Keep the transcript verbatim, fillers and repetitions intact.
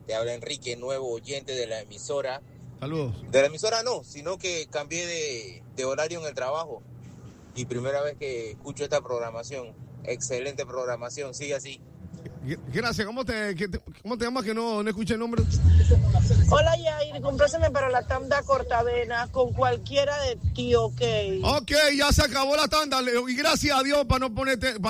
Te habla Enrique, nuevo oyente de la emisora. Saludos. De la emisora no, sino que cambié de, de horario en el trabajo. Y primera vez que escucho esta programación. Excelente programación, sigue así. Gracias, ¿cómo te, que te, ¿cómo te llamas que no, no escuché el nombre? Hola Yair, compláceme para la tanda cortavena con cualquiera de Tío OK. Ok, ya se acabó la tanda, Leo, y gracias a Dios para no ponerte... Para